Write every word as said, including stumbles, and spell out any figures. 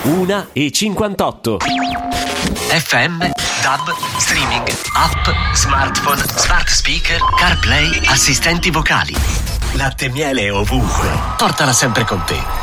una e cinquantotto. F M, D A B, streaming, app, smartphone, smart speaker, CarPlay, assistenti vocali. Latte e miele ovunque. Portala sempre con te.